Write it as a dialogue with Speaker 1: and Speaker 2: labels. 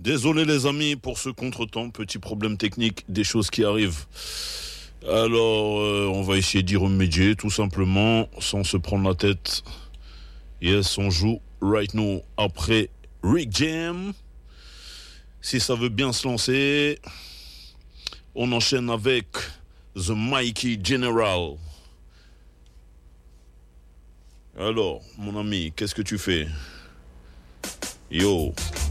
Speaker 1: Désolé les amis pour ce contretemps, petit problème technique, des choses qui arrivent. Alors, on va essayer d'y remédier tout simplement, sans se prendre la tête. Yes, on joue right now après Rick Jam. Si ça veut bien se lancer, on enchaîne avec The Mikey General. Alors, mon ami, qu'est-ce que tu fais? Yo.